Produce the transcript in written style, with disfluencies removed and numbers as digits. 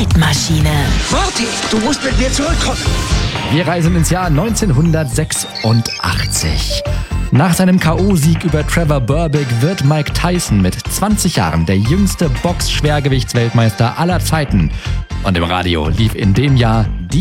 Zeitmaschine. Marty, du musst mit mir zurückkommen. Wir reisen ins Jahr 1986. Nach seinem K.O.-Sieg über Trevor Berbick wird Mike Tyson mit 20 Jahren der jüngste Box-Schwergewichtsweltmeister aller Zeiten. Und im Radio lief in dem Jahr die